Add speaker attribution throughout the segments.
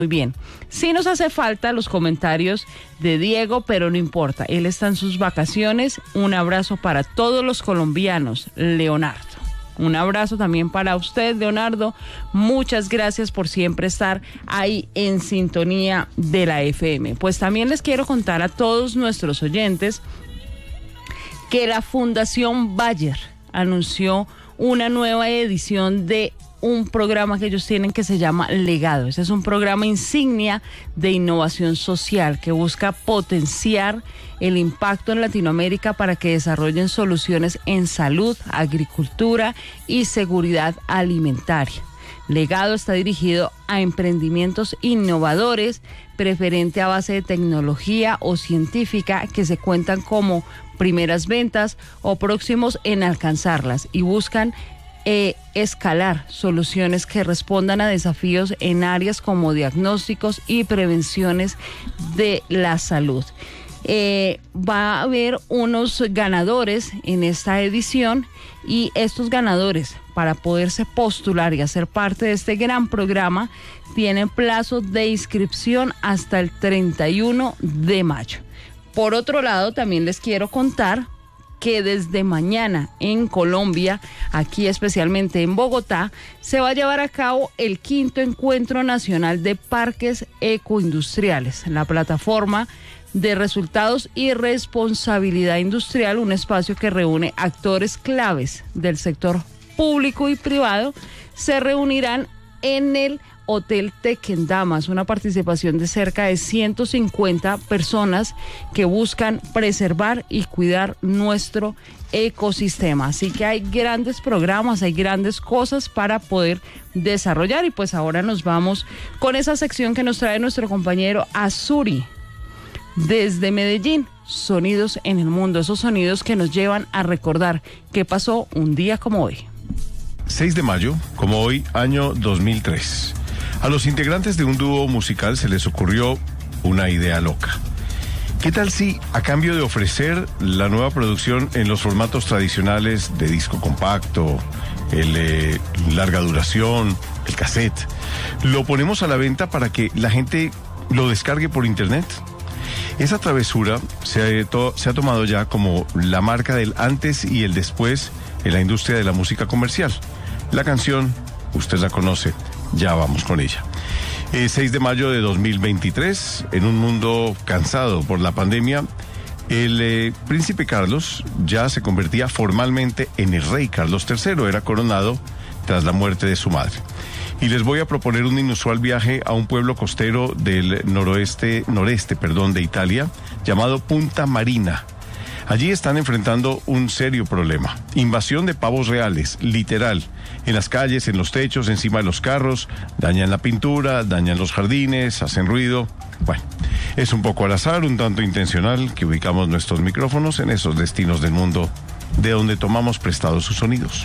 Speaker 1: Muy bien, sí nos hace falta los comentarios de Diego, pero no importa, él está en sus vacaciones. Un abrazo para todos los colombianos, Leonardo. Un abrazo también para usted, Leonardo. Muchas gracias por siempre estar ahí en sintonía de la FM. Pues también les quiero contar a todos nuestros oyentes que la Fundación Bayer anunció una nueva edición de un programa que ellos tienen que se llama Legado. Este es un programa insignia de innovación social que busca potenciar el impacto en Latinoamérica para que desarrollen soluciones en salud, agricultura y seguridad alimentaria. Legado está dirigido a emprendimientos innovadores, preferente a base de tecnología o científica que se cuentan como primeras ventas o próximos en alcanzarlas y buscan escalar soluciones que respondan a desafíos en áreas como diagnósticos y prevenciones de la salud. Va a haber unos ganadores en esta edición y estos ganadores, para poderse postular y hacer parte de este gran programa, tienen plazo de inscripción hasta el 31 de mayo. Por otro lado, también les quiero contar que desde mañana en Colombia, aquí especialmente en Bogotá, se va a llevar a cabo el 5º Encuentro Nacional de Parques Ecoindustriales, la plataforma de resultados y responsabilidad industrial, un espacio que reúne actores claves del sector público y privado. Se reunirán en el Hotel Tequendama, una participación de cerca de 150 personas que buscan preservar y cuidar nuestro ecosistema. Así que hay grandes programas, hay grandes cosas para poder desarrollar. Y pues ahora nos vamos con esa sección que nos trae nuestro compañero Azuri desde Medellín. Sonidos en el mundo, esos sonidos que nos llevan a recordar qué pasó un día como hoy.
Speaker 2: 6 de mayo, como hoy, año 2003. A los integrantes de un dúo musical se les ocurrió una idea loca. ¿Qué tal si, a cambio de ofrecer la nueva producción en los formatos tradicionales de disco compacto, el larga duración, el cassette, lo ponemos a la venta para que la gente lo descargue por internet? Esa travesura se ha tomado ya como la marca del antes y el después en la industria de la música comercial. La canción, usted la conoce. Ya vamos con ella. 6 de mayo de 2023, en un mundo cansado por la pandemia, el príncipe Carlos ya se convertía formalmente en el rey Carlos III, era coronado tras la muerte de su madre. Y les voy a proponer un inusual viaje a un pueblo costero del noreste de Italia, llamado Punta Marina. Allí están enfrentando un serio problema. Invasión de pavos reales, literal. En las calles, en los techos, encima de los carros. Dañan la pintura, dañan los jardines, hacen ruido. Bueno, es un poco al azar, un tanto intencional, que ubicamos nuestros micrófonos en esos destinos del mundo de donde tomamos prestados sus sonidos.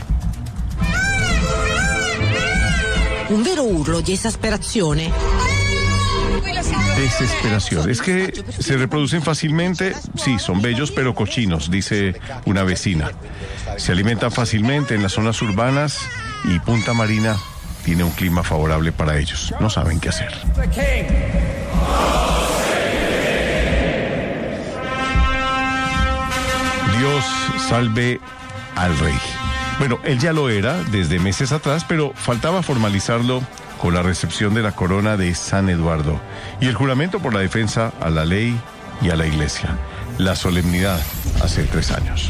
Speaker 3: Un vero urlo di esasperazione.
Speaker 2: Desesperación. Es que se reproducen fácilmente, sí, son bellos pero cochinos, dice una vecina. Se alimentan fácilmente en las zonas urbanas y Punta Marina tiene un clima favorable para ellos. No saben qué hacer. Dios salve al rey. Bueno, él ya lo era desde meses atrás, pero faltaba formalizarlo con la recepción de la corona de San Eduardo y el juramento por la defensa a la ley y a la iglesia. La solemnidad hace 3 años.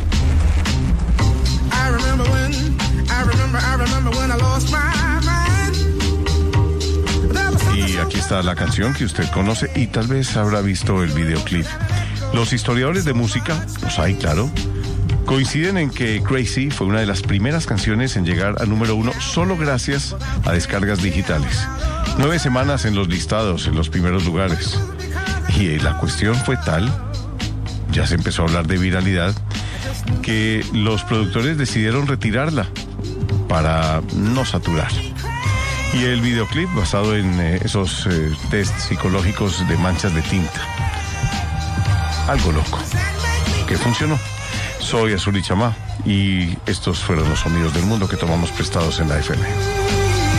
Speaker 2: Y aquí está la canción que usted conoce y tal vez habrá visto el videoclip. Los historiadores de música, los hay, claro, coinciden en que Crazy fue una de las primeras canciones en llegar al número 1 solo gracias a descargas digitales. 9 semanas en los listados, en los primeros lugares. Y la cuestión fue tal, ya se empezó a hablar de viralidad, que los productores decidieron retirarla para no saturar. Y el videoclip, basado en esos test psicológicos de manchas de tinta. Algo loco, que funcionó. Soy Azuri Chamá y estos fueron los sonidos del mundo que tomamos prestados en la FM.